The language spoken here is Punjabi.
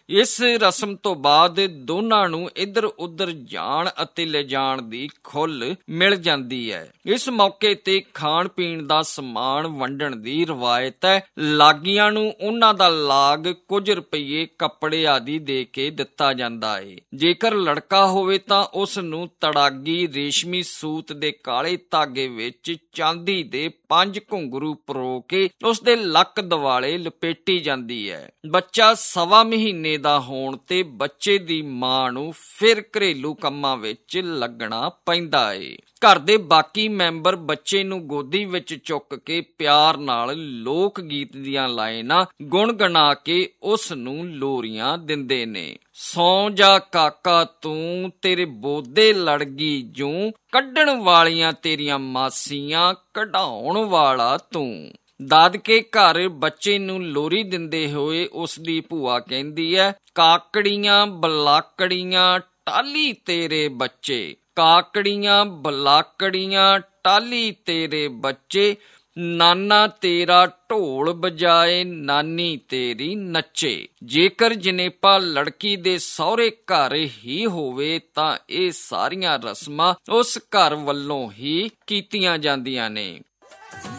ਇਸ ਰਸਮ ਤੋਂ ਬਾਅਦ ਦੋਨਾਂ ਨੂੰ ਇੱਧਰ ਉੱਧਰ ਜਾਣ ਅਤੇ ਲਿਜਾਣ ਦੀ ਖੁੱਲ੍ਹ ਮਿਲ ਜਾਂਦੀ ਹੈ। ਇਸ ਮੌਕੇ ਤੇ ਖਾਣ ਪੀਣ ਦਾ ਸਮਾਨ ਵੰਡਣ ਦੀ ਰਵਾਇਤ ਹੈ। ਲਾਗੀਆਂ ਨੂੰ ਉਹਨਾਂ ਦਾ ਲਾਗ ਕੁਝ ਰੁਪਈਏ, ਕੱਪੜੇ ਆਦਿ ਦੇ ਕੇ ਦਿੱਤਾ ਜਾਂਦਾ ਹੈ। ਜੇਕਰ ਲੜਕਾ ਹੋਵੇ ਤਾਂ ਉਸ ਨੂੰ ਤੜਾਗੀ ਰੇਸ਼ਮੀ ਸੂਤ ਦੇ ਕਾਲੇ ਧਾਗੇ ਵਿੱਚ ਚਾਂਦੀ ਦੇ 5 ਘੁੰਗਰੂ ਪਰੋ ਕੇ ਉਸ ਦੇ ਲੱਕ ਦੁਆਲੇ ਲਪੇਟੀ ਜਾਂਦੀ ਹੈ। ਬੱਚਾ 1.25 ਮਹੀਨੇ ਦਾ ਹੋਣ ਤੇ ਬੱਚੇ ਦੀ ਮਾਂ ਨੂੰ ਫਿਰ ਘਰੇਲੂ ਕੰਮਾਂ ਵਿੱਚ ਲੱਗਣਾ ਪੈਂਦਾ ਏ। ਘਰ ਦੇ ਬਾਕੀ ਮੈਂਬਰ ਬੱਚੇ ਨੂੰ ਗੋਦੀ ਵਿੱਚ ਚੁੱਕ ਕੇ ਪਿਆਰ ਨਾਲ ਲੋਕ ਗੀਤ ਦੀਆਂ ਲਾਈਨਾਂ ਗੁਣਗੁਣਾ ਕੇ ਉਸ ਨੂੰ ਲੋਰੀਆਂ ਦਿੰਦੇ ਨੇ। ਸੌਂ ਜਾ ਕਾਕਾ ਤੂੰ, ਤੇਰੇ ਬੋਦੇ ਲੜ ਗਈ ਜੂੰ, ਕੱਢਣ ਵਾਲੀਆਂ ਤੇਰੀਆਂ ਮਾਸੀਆਂ, ਕਢਾਉਣ ਵਾਲਾ ਤੂੰ। ਦਾਦਕੇ ਘਰ ਬੱਚੇ ਨੂੰ ਲੋਰੀ ਦਿੰਦੇ ਹੋਏ ਉਸ ਦੀ ਭੂਆ ਕਹਿੰਦੀ ਹੈ, ਕਾਕੜੀਆਂ ਬਲਾਕੜੀਆਂ ਟਾਲੀ ਤੇਰੇ ਬੱਚੇ, ਕਾਕੜੀਆਂ ਬਲਾਕੜੀਆਂ ਟਾਲੀ ਤੇਰੇ ਬੱਚੇ, ਨਾਨਾ ਤੇਰਾ ਢੋਲ ਬਜਾਏ ਨਾਨੀ ਤੇਰੀ ਨੱਚੇ। ਜੇਕਰ ਜਨੇਪਾ ਲੜਕੀ ਦੇ ਸਹੁਰੇ ਘਰ ਹੀ ਹੋਵੇ ਤਾਂ ਇਹ ਸਾਰੀਆਂ ਰਸਮਾਂ ਉਸ ਘਰ ਵੱਲੋਂ ਹੀ ਕੀਤੀਆਂ ਜਾਂਦੀਆਂ ਨੇ।